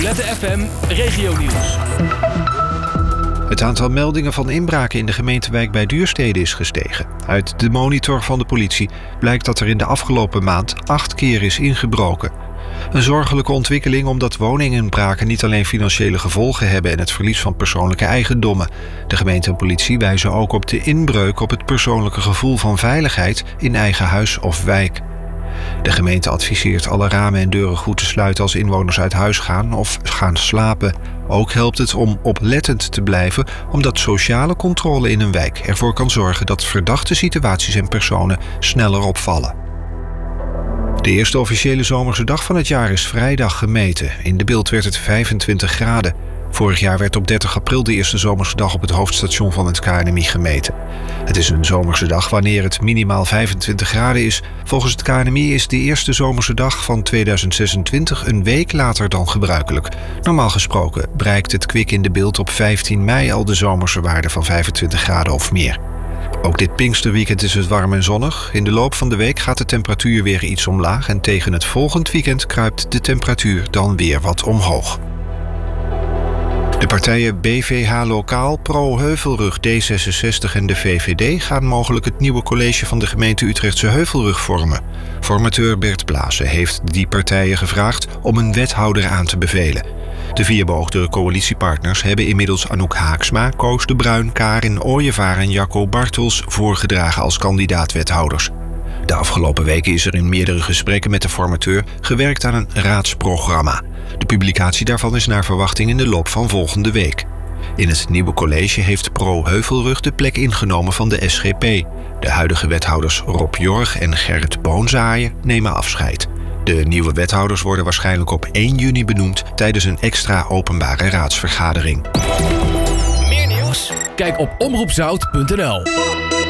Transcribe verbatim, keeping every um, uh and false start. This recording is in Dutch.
Nicolette F M Regionieuws. Het aantal meldingen van inbraken in de gemeentewijk bij Duurstede is gestegen. Uit de monitor van de politie blijkt dat er in de afgelopen maand acht keer is ingebroken. Een zorgelijke ontwikkeling omdat woninginbraken niet alleen financiële gevolgen hebben en het verlies van persoonlijke eigendommen. De gemeente en politie wijzen ook op de inbreuk op het persoonlijke gevoel van veiligheid in eigen huis of wijk. De gemeente adviseert alle ramen en deuren goed te sluiten als inwoners uit huis gaan of gaan slapen. Ook helpt het om oplettend te blijven, omdat sociale controle in een wijk ervoor kan zorgen dat verdachte situaties en personen sneller opvallen. De eerste officiële zomerse dag van het jaar is vrijdag gemeten. In de Bilt werd het vijfentwintig graden. Vorig jaar werd op dertig april de eerste zomerse dag op het hoofdstation van het K N M I gemeten. Het is een zomerse dag wanneer het minimaal vijfentwintig graden is. Volgens het K N M I is de eerste zomerse dag van tweeduizend zesentwintig een week later dan gebruikelijk. Normaal gesproken bereikt het kwik in de Bilt op vijftien mei al de zomerse waarde van vijfentwintig graden of meer. Ook dit Pinksterweekend is het warm en zonnig. In de loop van de week gaat de temperatuur weer iets omlaag en tegen het volgend weekend kruipt de temperatuur dan weer wat omhoog. De partijen B V H Lokaal, Pro Heuvelrug, D zesenzestig en de V V D gaan mogelijk het nieuwe college van de gemeente Utrechtse Heuvelrug vormen. Formateur Bert Blazen heeft die partijen gevraagd om een wethouder aan te bevelen. De vier beoogde coalitiepartners hebben inmiddels Anouk Haaksma, Koos de Bruin, Karin Ooyevaar en Jacco Bartels voorgedragen als kandidaat-wethouders. De afgelopen weken is er in meerdere gesprekken met de formateur gewerkt aan een raadsprogramma. De publicatie daarvan is naar verwachting in de loop van volgende week. In het nieuwe college heeft Pro Heuvelrug de plek ingenomen van de S G P. De huidige wethouders Rob Jorg en Gerrit Boonzaaien nemen afscheid. De nieuwe wethouders worden waarschijnlijk op één juni benoemd tijdens een extra openbare raadsvergadering. Meer nieuws? Kijk op omroep zout punt n l.